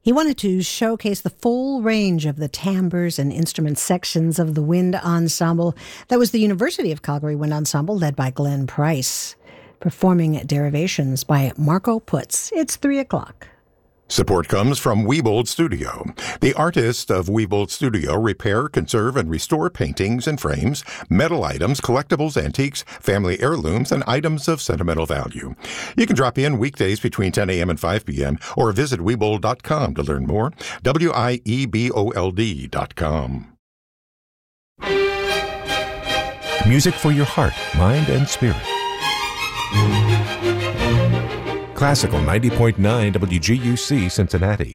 He wanted to showcase the full range of the timbres and instrument sections of the wind ensemble. That was the University of Calgary Wind Ensemble, led by Glenn Price, performing Derivations by Marco Putz. It's 3 o'clock. Support comes from Wiebold Studio. The artists of Wiebold Studio repair, conserve, and restore paintings and frames, metal items, collectibles, antiques, family heirlooms, and items of sentimental value. You can drop in weekdays between 10 a.m. and 5 p.m. or visit Wiebold.com to learn more. WIEBOLD.com. Music for your heart, mind, and spirit. Classical 90.9 WGUC Cincinnati.